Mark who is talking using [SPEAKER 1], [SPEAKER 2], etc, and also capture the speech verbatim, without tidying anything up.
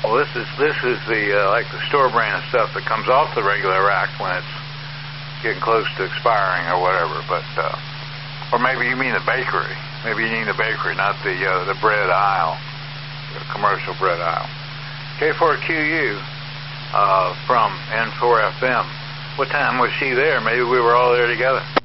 [SPEAKER 1] Well, this is this is the uh, like the store brand stuff that comes off the regular rack when it's getting close to expiring or whatever. But uh, or maybe you mean the bakery. Maybe you mean the bakery, not the uh, the bread aisle, the commercial bread aisle. K four Q U uh, from N four F M. What time was she there? Maybe we were all there together.